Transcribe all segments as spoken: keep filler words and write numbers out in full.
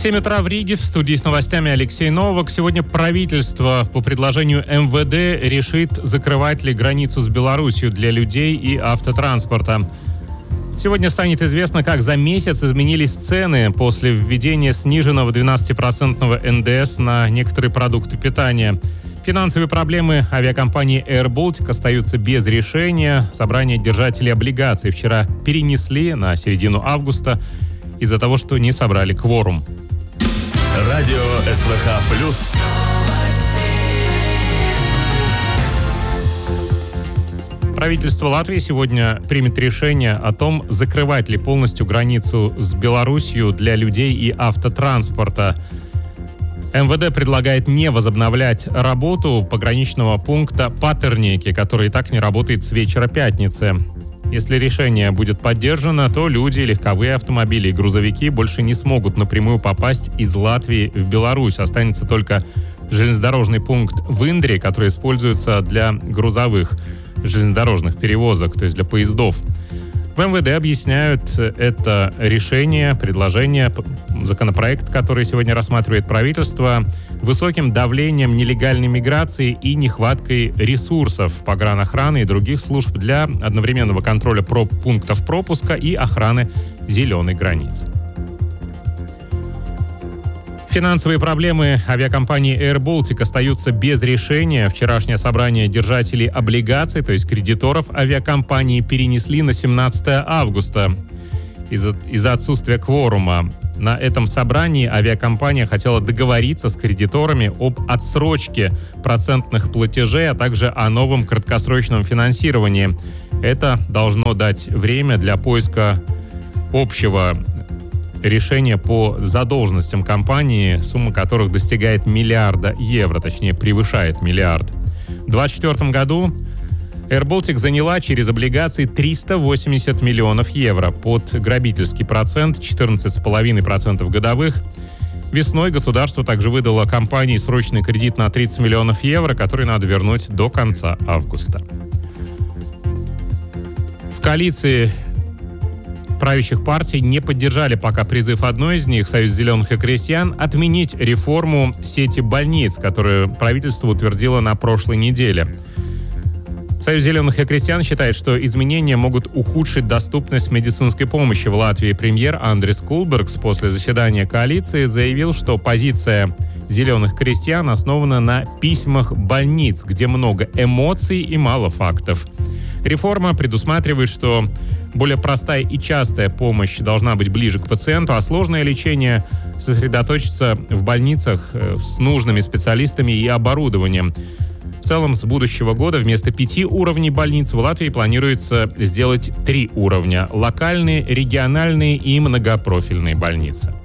семь утра в Риге. В студии с новостями Алексей Новак. Сегодня правительство по предложению эм вэ дэ решит, закрывать ли границу с Беларусью для людей и автотранспорта. Сегодня станет известно, как за месяц изменились цены после введения сниженного двенадцатипроцентного эн дэ эс на некоторые продукты питания. Финансовые проблемы авиакомпании Air Baltic остаются без решения. Собрание держателей облигаций вчера перенесли на середину августа из-за того, что не собрали кворум. Радио эс вэ ха плюс. Правительство Латвии сегодня примет решение о том, закрывать ли полностью границу с Беларусью для людей и автотранспорта. эм вэ дэ предлагает не возобновлять работу пограничного пункта Патерники, который и так не работает с вечера пятницы. Если решение будет поддержано, то люди, легковые автомобили и грузовики больше не смогут напрямую попасть из Латвии в Беларусь. Останется только железнодорожный пункт в Индре, который используется для грузовых железнодорожных перевозок, то есть для поездов. В эм вэ дэ объясняют это решение, предложение, законопроект, который сегодня рассматривает правительство, высоким давлением нелегальной миграции и нехваткой ресурсов погранохраны и других служб для одновременного контроля проп- пунктов пропуска и охраны зеленой границы. Финансовые проблемы авиакомпании Air Baltic остаются без решения. Вчерашнее собрание держателей облигаций, то есть кредиторов авиакомпании, перенесли на семнадцатое августа из-за, из-за отсутствия кворума. На этом собрании авиакомпания хотела договориться с кредиторами об отсрочке процентных платежей, а также о новом краткосрочном финансировании. Это должно дать время для поиска общего решения по задолженностям компании, сумма которых достигает миллиарда евро, точнее превышает миллиард. В две тысячи двадцать четвёртом году Air Baltic заняла через облигации триста восемьдесят миллионов евро под грабительский процент четырнадцать целых пять десятых процента годовых. Весной государство также выдало компании срочный кредит на тридцать миллионов евро, который надо вернуть до конца августа. В коалиции правящих партий не поддержали пока призыв одной из них, Союз зеленых и крестьян, отменить реформу сети больниц, которую правительство утвердило на прошлой неделе. Союз зеленых и крестьян считает, что изменения могут ухудшить доступность медицинской помощи в Латвии. Премьер Андрис Кулбергс после заседания коалиции заявил, что позиция зеленых крестьян основана на письмах больниц, где много эмоций и мало фактов. Реформа предусматривает, что более простая и частая помощь должна быть ближе к пациенту, а сложное лечение сосредоточится в больницах с нужными специалистами и оборудованием. В целом, с будущего года вместо пяти уровней больниц в Латвии планируется сделать три уровня – локальные, региональные и многопрофильные больницы.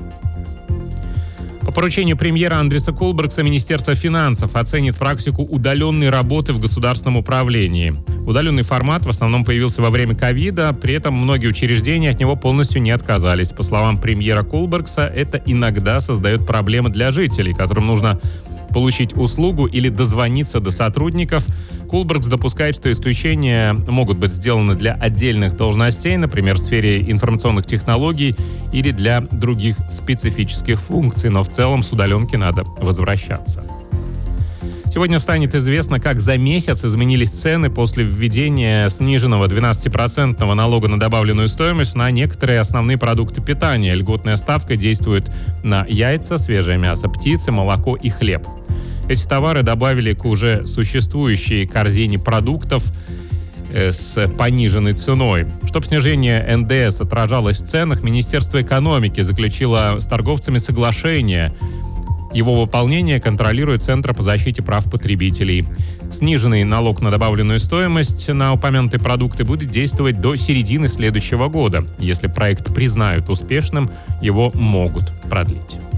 По поручению премьера Андриса Кулбергса Министерство финансов оценит практику удаленной работы в государственном управлении. Удаленный формат в основном появился во время ковида, при этом многие учреждения от него полностью не отказались. По словам премьера Кулбергса, это иногда создает проблемы для жителей, которым нужно получить услугу или дозвониться до сотрудников. Кулбергс допускает, что исключения могут быть сделаны для отдельных должностей, например, в сфере информационных технологий или для других специфических функций, но в целом с удаленки надо возвращаться. Сегодня станет известно, как за месяц изменились цены после введения сниженного двенадцатипроцентного налога на добавленную стоимость на некоторые основные продукты питания. Льготная ставка действует на яйца, свежее мясо птицы, молоко и хлеб. Эти товары добавили к уже существующей корзине продуктов э, с пониженной ценой. Чтобы снижение эн дэ эс отражалось в ценах, Министерство экономики заключило с торговцами соглашение. Его выполнение контролирует Центр по защите прав потребителей. Сниженный налог на добавленную стоимость на упомянутые продукты будет действовать до середины следующего года. Если проект признают успешным, его могут продлить.